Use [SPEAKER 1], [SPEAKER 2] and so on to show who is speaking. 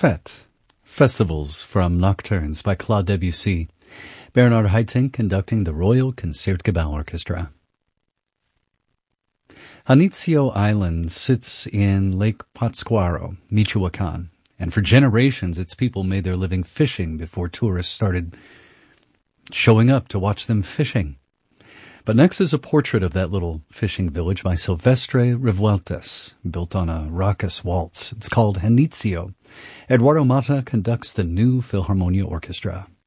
[SPEAKER 1] Fête, Festivals from Nocturnes by Claude Debussy. Bernard Haitink conducting the Royal Concertgebouw Orchestra. Janitzio Island sits in Lake Pátzcuaro, Michoacán, and for generations its people made their living fishing before tourists started showing up to watch them fishing. But next is a portrait of that little fishing village by Silvestre Revueltas, built on a raucous waltz. It's called Janitzio. Eduardo Mata conducts the New Philharmonia Orchestra.